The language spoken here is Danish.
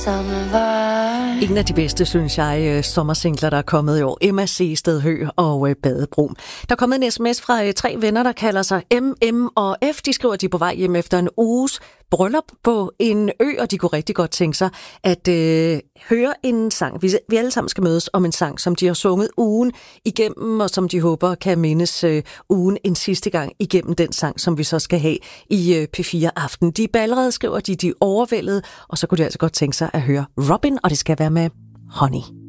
En af de bedste, synes jeg, sommersingler, der er kommet i år. Emma C. Stedhø og Badebro. Der er kommet en sms fra 3 venner, der kalder sig MM og F. De skriver, at de er på vej hjem efter en uges bryllup på en ø, og de kunne rigtig godt tænke sig at høre en sang. Vi alle sammen skal mødes om en sang, som de har sunget ugen igennem, og som de håber kan mindes ugen en sidste gang igennem den sang, som vi så skal have i P4 Aften. De er allerede, skriver de er overvældede, og så kunne de altså godt tænke sig at høre Robin, og det skal være med Honey.